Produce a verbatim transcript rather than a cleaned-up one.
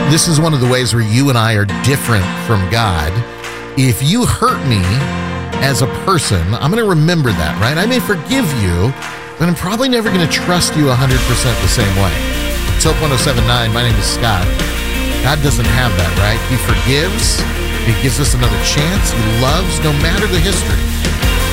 This is one of the ways where you and I are different from God. If you hurt me as a person, I'm going to remember that, right? I may forgive you, but I'm probably never going to trust you one hundred percent the same way. It's Hope one oh seven point nine. My name is Scott. God doesn't have that, right? He forgives. He gives us another chance. He loves no matter the history.